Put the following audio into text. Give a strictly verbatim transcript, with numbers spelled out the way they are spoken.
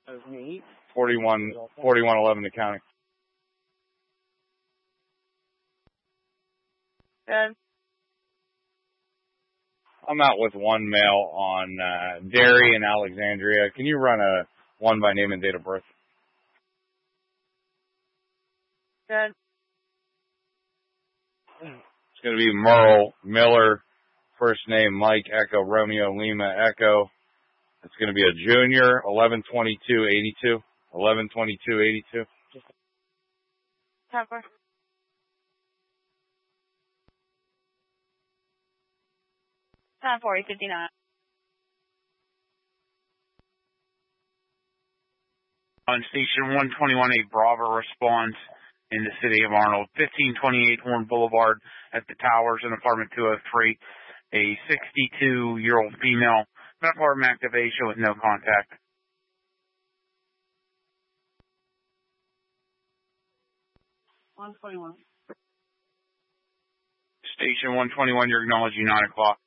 forty-one, forty-one eleven to county. Good. I'm out with one male on uh, Derry and Alexandria. Can you run a one by name and date of birth? Good. It's going to be Merle Miller, first name Mike Echo Romeo Lima Echo. It's going to be a junior, eleven twenty-two eighty-two. eleven twenty-two eighty-two. ten four. ten four fifty-nine. On station one twenty-one, a Bravo response in the city of Arnold. fifteen twenty-eight Horn Boulevard at the Towers in apartment two oh three. A sixty-two-year-old female. Apartment activation with no contact. one twenty-one. Station one twenty-one, you're acknowledging nine o'clock.